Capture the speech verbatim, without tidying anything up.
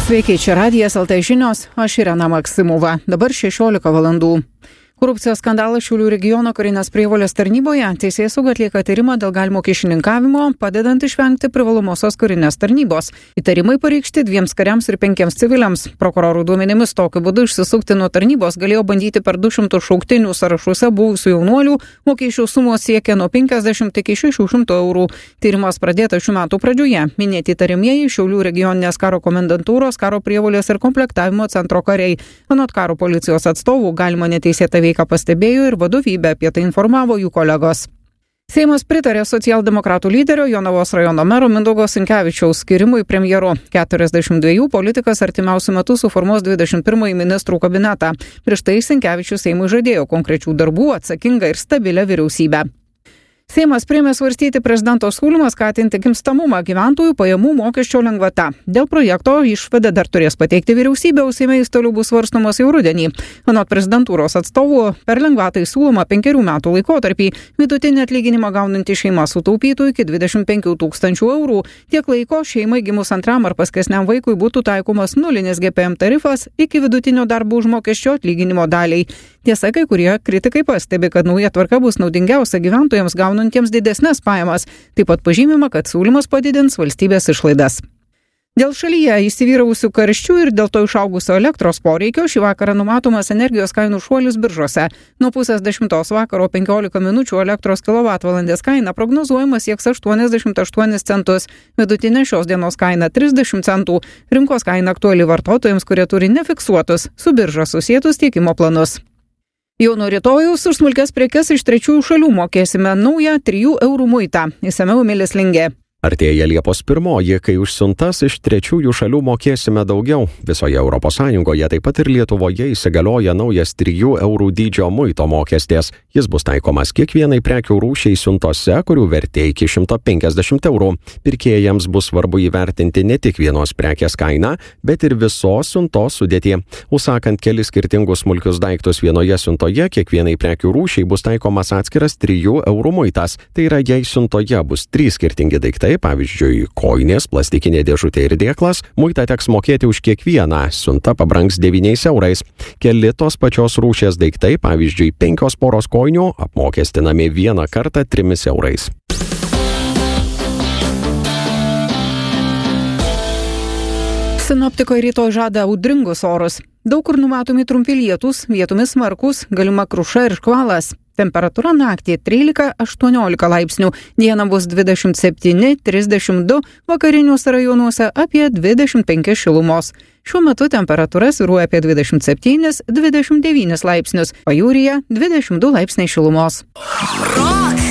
Sveiki, čia Radijas L T žinios, aš Irena Maksimova. Dabar šešiolika valandų. Korupcijos skandalas Šiaulių regiono karinės prievolės tarnyboje. Teisėsauga atlieka tyrimą dėl galimo kyšininkavimo, padedant išvengti privalomosios karinės tarnybos. Įtarimai pareikšti dviems kariams ir penkiems civiliams. Prokurorų duomenimis tokiu būdu išsisukti nuo tarnybos galėjo bandyti per du šimtus šauktinių sąrašuose buvusių jaunuolių. Mokesčių sumos siekia nuo penkiasdešimt iki šešių šimtų eurų. Tyrimas pradėtas šių metų pradžioje. Minėti įtariamieji Šiaulių regioninės karo komendantūros, karo prievolės ir komplektavimo centro kariai. Anot karo policijos atstovų galima neteisėtą veiką pastebėjo ir vadovybė, apie tai informavo jų kolegos. Seimas pritarė socialdemokratų lyderio Jonavos rajono mero Mindaugo Sinkevičiaus skirimui premjeru. keturiasdešimt dviejų politikas artimiausiu metu suformuos dvidešimt pirmąjį ministrų kabinetą. Prieš tai Sinkevičius Seimui žadėjo konkrečių darbų, atsakingą ir stabilę vyriausybę. Seimas priėmė svarstyti prezidento siūlymą skatinti gimstamumą gyventojų pajamų mokesčio lengvata. Dėl projekto išvadą dar turės pateikti vyriausybė, o Seime jis toliau bus svarstomas jau rudenį. Anot prezidentūros atstovų, per lengvatai siūloma penkerių metų laikotarpį vidutinį atlyginimą gaunanti šeima sutaupytų iki dvidešimt penkių tūkstančių eurų. Tiek laiko šeimai gimus antram ar paskesniam vaikui būtų taikomas nulinis G P M tarifas iki vidutinio darbo užmokesčio atlyginimo daliai. Tiesa, kai kurie kritikai pastebi, kad nauja tvarka bus naudingiausia gyventojams gaunantiems didesnes pajamas. Taip pat pažymima, kad siūlymas padidins valstybės išlaidas. Dėl šalyje įsivyravusių karščių ir dėl to išaugusio elektros poreikio šį vakarą numatomas energijos kainų šuolis biržose. Nuo pusės dešimtos vakaro penkiolika minučių elektros kilovatvalandės kaina prognozuojama sieks aštuoniasdešimt aštuonis centus. Vidutinė šios dienos kaina trisdešimt centų. Rinkos kaina aktuali vartotojams, kurie turi nefiksuotus su birža susietus tiekimo planus. Jau nuo rytojaus už smulkias prekes iš trečiųjų šalių mokėsime naują trijų eurų muitą. Išsamiau Emilis Lingė. Artėja Liepos pirmoji, kai už siuntas iš trečiųjų šalių mokėsime daugiau. Visoje Europos Sąjungoje, taip pat ir Lietuvoje įsigalioja naujas trijų eurų dydžio muito mokestis. Jis bus taikomas kiekvienai prekių rūšiai siuntose, kurių vertė iki šimto penkiasdešimt eurų. Pirkėjams bus svarbu įvertinti ne tik vienos prekės kainą, bet ir visos siuntos sudėtį. Užsakant kelis skirtingus smulkius daiktus vienoje siuntoje, kiekvienai prekių rūšiai bus taikomas atskiras trijų eurų muitas. Tai yra, jei siuntoje bus trys skirtingi daiktai, pavyzdžiui, kojinės, plastikinė dėžutė ir dėklas, muitą teks mokėti už kiekvieną, siunta pabrangs devyniais eurais. Keli tos pačios rūšies daiktai, pavyzdžiui, penkios poros kojinių, apmokestinami vieną kartą trimis eurais. Sinoptikai rytoj žada audringus orus. Daug kur numatomi trumpi lietūs, vietomis smarkūs, galima kruša ir škvalas. Temperatūra naktį trylika aštuoniolika laipsnių, dieną bus dvidešimt septyni trisdešimt du, vakariniuose rajonuose apie dvidešimt penki šilumos. Šiuo metu temperatūra svyruoja apie dvidešimt septyni dvidešimt devyni laipsnius, pajūryje dvidešimt du laipsniai šilumos. Rock!